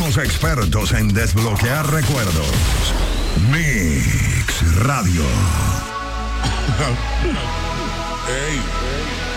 Somos expertos en desbloquear recuerdos. Mix Radio. Hey.